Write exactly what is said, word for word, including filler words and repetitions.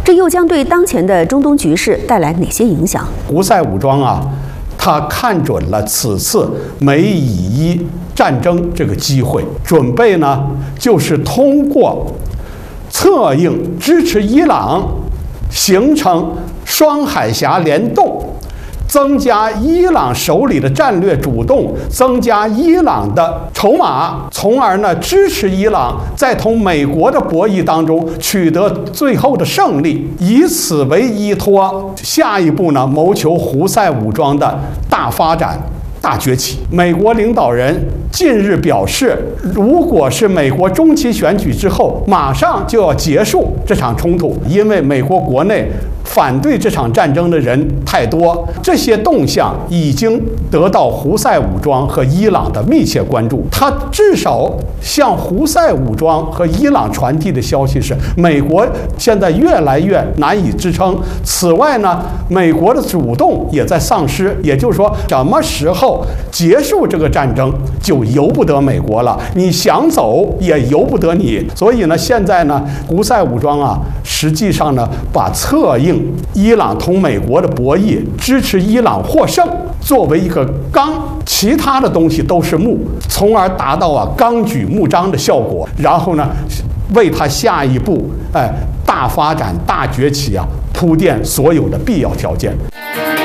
这又将对当前的中东局势带来哪些影响？ 胡塞武装啊，他看准了此次美以伊战争这个机会，准备呢就是通过策应支持伊朗，形成双海峡联动，增加伊朗手里的战略主动，增加伊朗的筹码，从而呢支持伊朗在同美国的博弈当中取得最后的胜利，以此为依托，下一步呢谋求胡塞武装的大发展、大崛起。美国领导人近日表示，如果是美国中期选举之后，马上就要结束这场冲突，因为美国国内反对这场战争的人太多。这些动向已经得到胡塞武装和伊朗的密切关注。他至少向胡塞武装和伊朗传递的消息是，美国现在越来越难以支撑。此外呢，美国的主动也在丧失，也就是说，什么时候结束这个战争，就由不得美国了。你想走也由不得你。所以呢，现在呢，胡塞武装啊，实际上呢，把策应伊朗同美国的博弈，支持伊朗获胜作为一个纲，其他的东西都是木，从而达到啊纲举目张的效果。然后呢，为他下一步哎大发展、大崛起啊铺垫所有的必要条件。